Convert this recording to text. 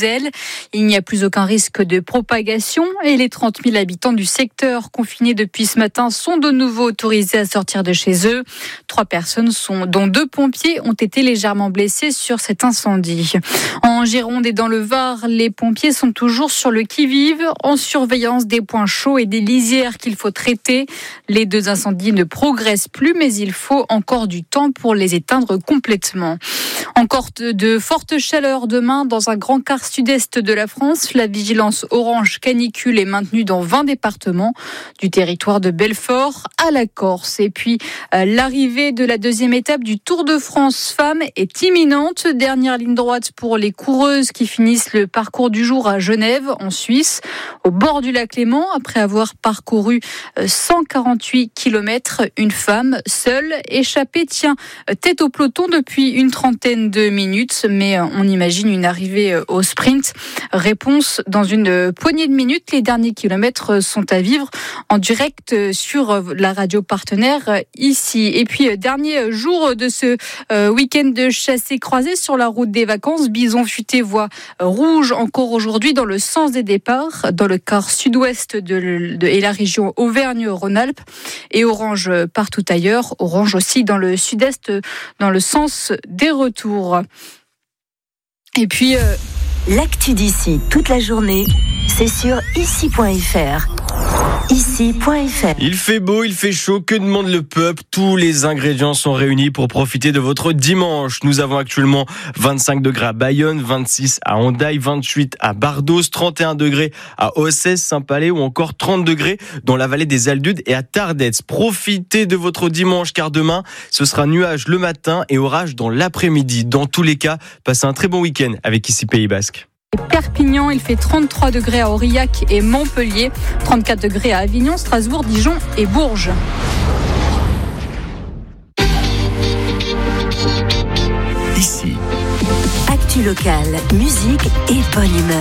Moselle. Il n'y a plus aucun risque de propagation et les 30 000 habitants du secteur confinés depuis ce matin sont de nouveau autorisés à sortir de chez eux. 3 personnes, dont 2 pompiers, ont été légèrement blessés sur cet incendie. En Gironde et dans le Var, les pompiers sont toujours sur le qui-vive, en surveillance des points chauds et des lisières qu'il faut traiter. Les 2 incendies ne progressent plus, mais il faut encore du temps pour les éteindre complètement. Encore de fortes chaleurs demain dans un grand quart sud-est de la France. La vigilance orange canicule est maintenue dans 20 départements, du territoire de Belfort à la Corse. Et puis, l'arrivée de la 2e étape du Tour de France Femmes est imminente. Dernière ligne droite pour les coureuses qui finissent le parcours du jour à Genève, en Suisse, au bord du lac Léman. Après avoir parcouru 148 km, une femme seule échappée tient tête au peloton depuis une trentaine de minutes, mais on imagine une arrivée au sprint. Réponse dans une poignée de minutes. Les derniers kilomètres sont à vivre en direct sur la radio partenaire ici. Et puis, dernier jour de ce week-end de chassé-croisé sur la route des vacances. Bison futé voie rouge encore aujourd'hui dans le sens des départs, dans le quart sud-ouest et la région Auvergne-Rhône-Alpes, et orange partout ailleurs. Orange aussi dans le sud-est, dans le sens des retours. Et puis, l'actu d'ici toute la journée, c'est sur ici.fr. Ici.fr. Il fait beau, il fait chaud, que demande le peuple? Tous les ingrédients sont réunis pour profiter de votre dimanche. Nous avons actuellement 25 degrés à Bayonne, 26 à Hendaye, 28 à Bardos, 31 degrés à Ossès, Saint-Palais ou encore 30 degrés dans la vallée des Aldudes et à Tardets. Profitez de votre dimanche car demain, ce sera nuage le matin et orage dans l'après-midi. Dans tous les cas, passez un très bon week-end avec Ici Pays Basque. Perpignan, il fait 33 degrés à Aurillac et Montpellier, 34 degrés à Avignon, Strasbourg, Dijon et Bourges. Ici. Actu locale, musique et bonne humeur.